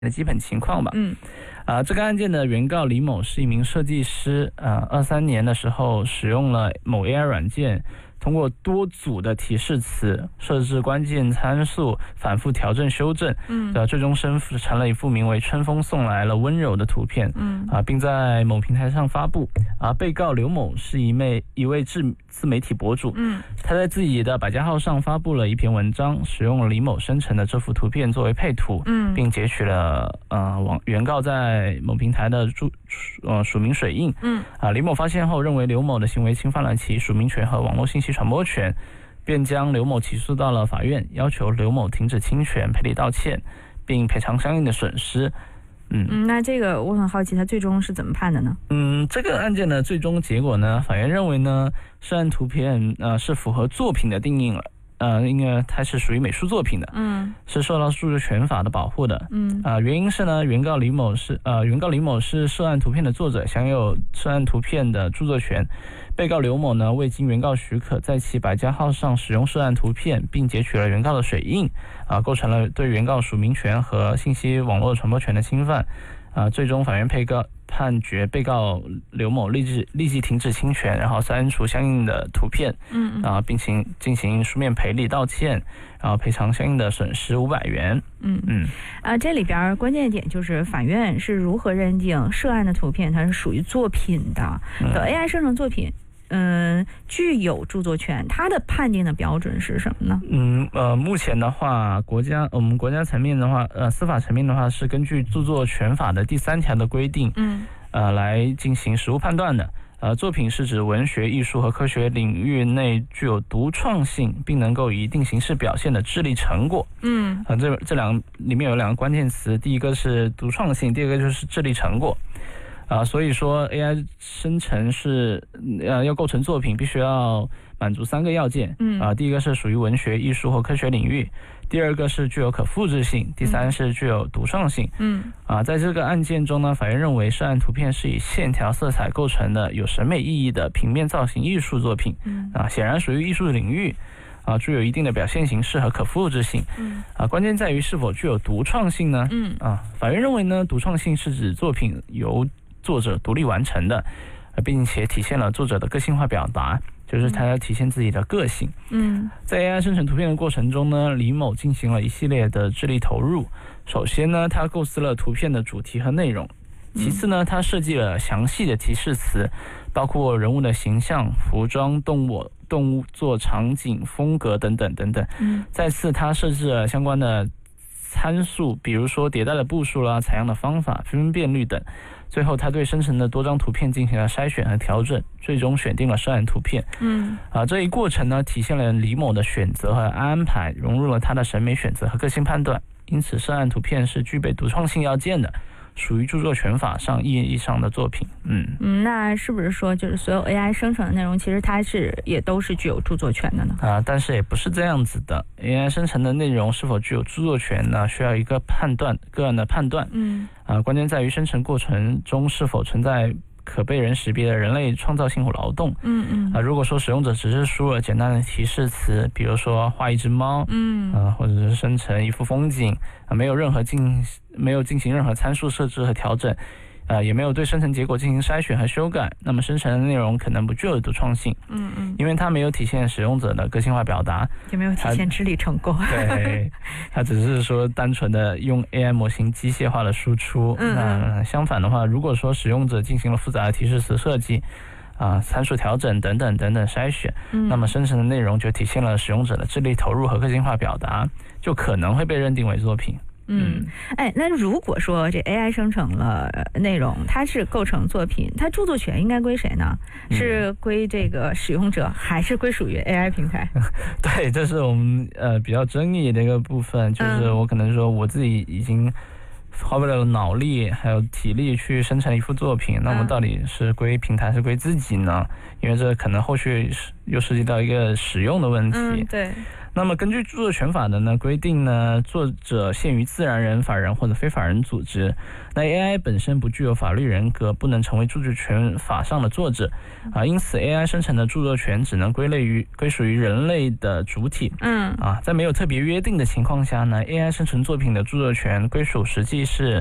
的基本情况吧。这个案件的原告李某是一名设计师，23年的时候使用了某 AI 软件，通过多组的提示词设置关键参数，反复调整修正，最终生成了一幅名为《春风送来了温柔》的图片，并在某平台上发布。被告刘某是一位自媒体博主，他在自己的百家号上发布了一篇文章，使用了李某生成的这幅图片作为配图，并截取了原告在某平台的署名水印。李某发现后认为刘某的行为侵犯了其署名权和网络信息传播权，便将刘某起诉到了法院，要求刘某停止侵权、赔礼道歉，并赔偿相应的损失。 那这个我很好奇，他最终是怎么判的呢？ 这个案件的最终结果呢，法院认为呢，涉案图片是符合作品的定义了。因为它是属于美术作品的，是受到著作权法的保护的，原因是呢，原告李某是涉案图片的作者，享有涉案图片的著作权。被告刘某呢，未经原告许可，在其百家号上使用涉案图片，并截取了原告的水印，构成了对原告署名权和信息网络传播权的侵犯。最终法院判决被告刘某立即停止侵权，然后删除相应的图片，并进行书面赔礼道歉，然后赔偿相应的损失500元。 这里边关键点就是法院是如何认定涉案的图片它是属于作品的，AI 生成作品。具有著作权，它的判定的标准是什么呢？ 目前的话，我们国家层面的话，司法层面的话是根据著作权法的第3条的规定，来进行实务判断的。作品是指文学、艺术和科学领域内具有独创性，并能够以一定形式表现的智力成果。这里面有2个关键词，第一个是独创性，第二个就是智力成果。所以说 AI 生成是要构成作品，必须要满足3个要件。第一个是属于文学、艺术或科学领域，第二个是具有可复制性，第3是具有独创性。在这个案件中呢，法院认为涉案图片是以线条、色彩构成的有审美意义的平面造型艺术作品，显然属于艺术领域。具有一定的表现形式和可复制性。关键在于是否具有独创性呢？法院认为呢，独创性是指作品由作者独立完成的，并且体现了作者的个性化表达，就是他要体现自己的个性。在 AI 生成图片的过程中呢，李某进行了一系列的智力投入。首先呢，他构思了图片的主题和内容；其次呢，他设计了详细的提示词，包括人物的形象、服装、动物做场景、风格等等等等。再次，他设置了相关的参数，比如说迭代的步数啦、采样的方法、分辨率等。最后，他对生成的多张图片进行了筛选和调整，最终选定了涉案图片。这一过程呢，体现了李某的选择和安排，融入了他的审美选择和个性判断。因此，涉案图片是具备独创性要件的，属于著作权法上意义上的作品。 那是不是说，就是所有 AI 生成的内容，其实它也都是具有著作权的呢？ 但是也不是这样子的。AI 生成的内容是否具有著作权呢？需要一个个案的判断。关键在于生成过程中是否存在可被人识别的人类创造性或劳动。如果说使用者只是输入了简单的提示词，比如说画一只猫，或者是生成一幅风景，没有进行任何参数设置和调整，也没有对生成结果进行筛选和修改，那么生成的内容可能不具有独创性。因为它没有体现使用者的个性化表达， 也没有体现智力成果。 对，它只是说单纯的用 AI 模型机械化的输出。相反的话，如果说使用者进行了复杂的提示词设计，参数调整等等筛选，那么生成的内容就体现了使用者的智力投入和个性化表达，就可能会被认定为作品。 那如果说这 AI 生成了内容，它是构成作品，它著作权应该归谁呢？是归这个使用者，还是归属于 AI 平台？ 对，这是我们比较争议的一个部分，就是我可能说我自己已经花不了脑力还有体力去生成一幅作品，那么到底是归平台是归自己呢？因为这可能后续又涉及到一个使用的问题。 对。 那么根据著作权法的呢规定呢，作者限于自然人、法人或者非法人组织。那 AI 本身不具有法律人格，不能成为著作权法上的作者因此 AI 生成的著作权只能归属于人类的主体。在没有特别约定的情况下呢， AI 生成作品的著作权归属实际是